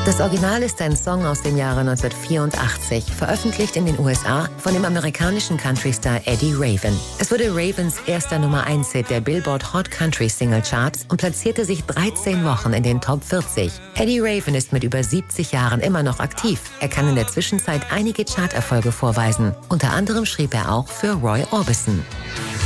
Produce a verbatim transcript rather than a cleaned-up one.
Das Original ist ein Song aus dem Jahre neunzehnhundertvierundachtzig, veröffentlicht in den U S A von dem amerikanischen Countrystar Eddie Raven. Es wurde Ravens erster Nummer eins Hit der Billboard Hot Country Single Charts und platzierte sich dreizehn Wochen in den Top vierzig. Eddie Raven ist mit über siebzig Jahren immer noch aktiv. Er kann in der Zwischenzeit einige Charterfolge vorweisen. Unter anderem schrieb er auch für Roy Orbison.